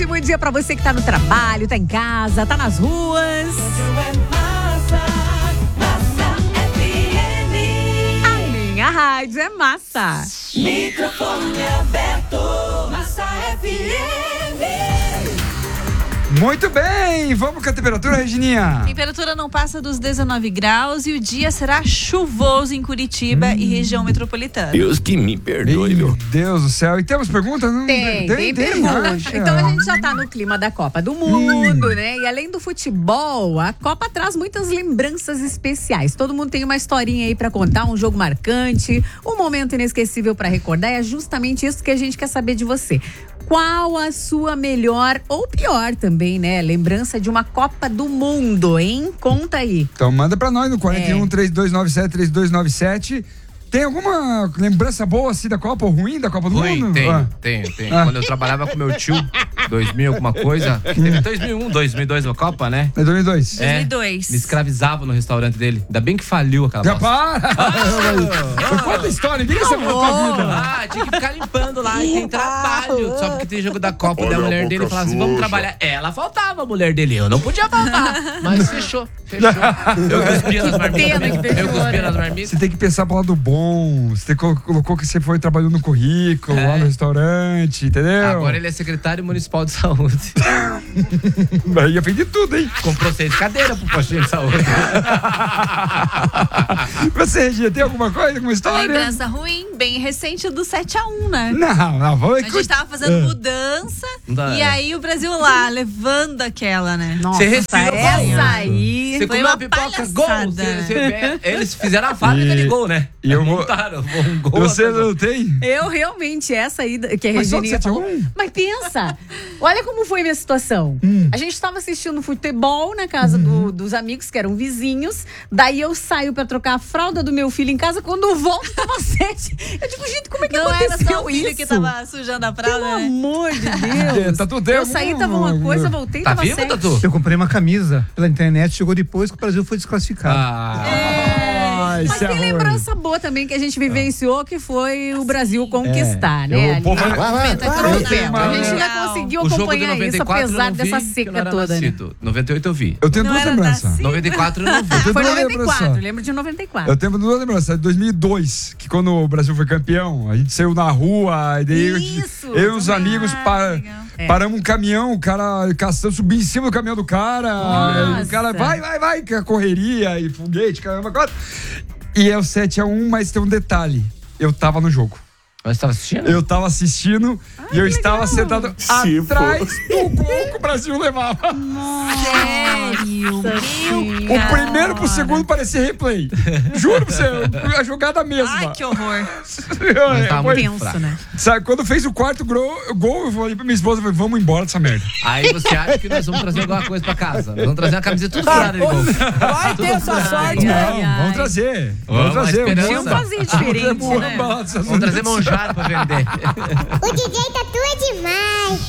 ótimo dia pra você que tá no trabalho, tá em casa, tá nas ruas. A minha rádio é massa. Microfone aberto, Massa FM. Muito bem, vamos com a temperatura, Regininha? Temperatura não passa dos 19 graus e o dia será chuvoso em Curitiba e região metropolitana. Deus que me perdoe, Meu meu. Deus do céu. E temos perguntas? Não, Tem pergunta. acha? Então a gente já tá no clima da Copa do Mundo, né? E além do futebol, a Copa traz muitas lembranças especiais. Todo mundo tem uma historinha aí pra contar, um jogo marcante, um momento inesquecível pra recordar. E é justamente isso que a gente quer saber de você. Qual a sua melhor ou pior também, né? Lembrança de uma Copa do Mundo, hein? Conta aí. Então manda pra nós no 41-3297-3297. Tem alguma lembrança boa assim da Copa ou ruim da Copa do Mundo? Tenho. Quando eu trabalhava com meu tio, 2000 alguma coisa, teve 2001, 2002 uma Copa, né? É 2002. 2002. Me escravizava no restaurante dele. Ainda bem que faliu aquela Já bosta. para! Conta a história, ninguém sabe da tua vida. Tinha que ficar limpando lá, e tem trabalho. Só porque tem jogo da Copa, da mulher dele falava assim, vamos trabalhar. Ela faltava, a mulher dele, eu não podia faltar. Mas fechou. Eu cuspia nas marmitas. Você tem que pensar pro lado bom. Você colocou que você foi trabalhando no currículo, lá no restaurante, entendeu? Agora ele é secretário municipal de saúde. Aí já fez de tudo, hein? Comprou 6 cadeiras pro postinho de saúde. Você, Regia, tem alguma coisa, alguma história? Lembrança ruim, bem recente do 7-1, né? Não, vou... A gente tava fazendo mudança e aí o Brasil lá, levando aquela, né? Nossa, Você respira essa aí Você foi comeu uma uma pipoca, gol! palhaçada. Eles fizeram a fábrica de gol, né? E eu montaram um gol. Você não tem? Eu realmente, essa aí que a Mas só Regininha que falou. 7-1? Mas pensa, olha como foi minha situação. A gente tava assistindo futebol na casa dos amigos, que eram vizinhos. Daí eu saio pra trocar a fralda do meu filho em casa. Quando eu volto, tava 7. Eu digo, gente, como é que Não era aconteceu só o filho isso? que tava sujando a fralda, Pelo né? amor de Deus. Tá tudo Eu saí, tava uma coisa, voltei, Tá tava vivo, 7. Tatu? Eu comprei uma camisa pela internet, chegou depois que o Brasil foi desclassificado. Mas isso é tem ruim. lembrança boa também que a gente vivenciou, que foi o Brasil conquistar, né? O povo- Eu tenho uma- A gente já conseguiu O jogo de acompanhar isso, 94 apesar eu não vi, dessa porque eu seca não era toda, né? nascido. 98 eu vi. Eu tenho Não duas era lembranças. nascido. 94 eu não vi. Eu tenho Foi duas 94, lembranças. lembro de 94. Eu tenho duas lembranças. 2002, que quando o Brasil foi campeão, a gente saiu na rua, e daí Isso, eu e os também. amigos legal. paramos um caminhão, o cara caçando, subi em cima do caminhão do cara. Nossa. E o cara vai, que a correria e foguete, caramba, quatro. E é o 7-1, mas tem um detalhe. Eu tava no jogo. Mas você tava assistindo? Eu tava assistindo e eu estava sentado Se atrás do gol que o Brasil levava. Sério? O primeiro pro segundo parecia replay. Juro pra você, a jogada mesma. Ai, que horror. Mas tava muito Tenso, fraco. né? Sabe, quando fez o quarto gol, eu falei pra minha esposa, vamos embora dessa merda. Aí você acha que nós vamos trazer alguma coisa pra casa. Nós vamos trazer uma camiseta tudo furada de gol. Vai ter essa sorte, Não, vamos trazer. Vamos trazer. esperança. Tinha um fazer diferente, né? Vamos trazer mão para vender. O DJ Tatu é demais.